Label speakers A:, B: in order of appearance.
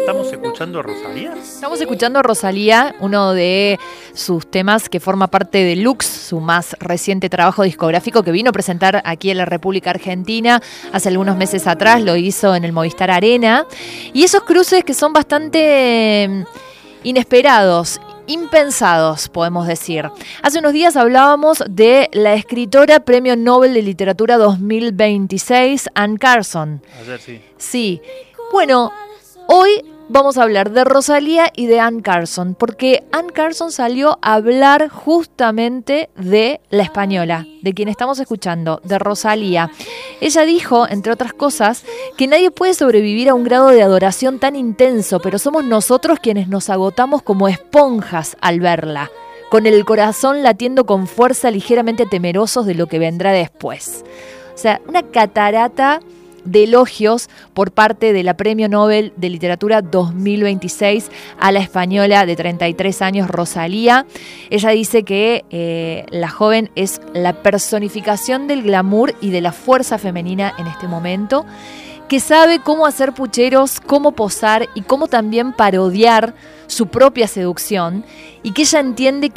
A: ¿Estamos escuchando a Rosalía?
B: Estamos escuchando a Rosalía, uno de sus temas que forma parte de Lux, su más reciente trabajo discográfico que vino a presentar aquí en la República Argentina hace algunos meses atrás, lo hizo en el Movistar Arena. Y esos cruces que son bastante inesperados, impensados, podemos decir. Hace unos días hablábamos de la escritora Premio Nobel de Literatura 2026, Anne Carson.
A: Ayer sí.
B: Sí. Bueno, hoy vamos a hablar de Rosalía y de Anne Carson, porque Anne Carson salió a hablar justamente de la española, de quien estamos escuchando, de Rosalía. Ella dijo, entre otras cosas, que nadie puede sobrevivir a un grado de adoración tan intenso, pero somos nosotros quienes nos agotamos como esponjas al verla, con el corazón latiendo con fuerza, ligeramente temerosos de lo que vendrá después. O sea, una catarata de elogios por parte de la Premio Nobel de Literatura 2026 a la española de 33 años, Rosalía. Ella dice que la joven es la personificación del glamour y de la fuerza femenina en este momento, que sabe cómo hacer pucheros, cómo posar y cómo también parodiar su propia seducción, y que ella entiende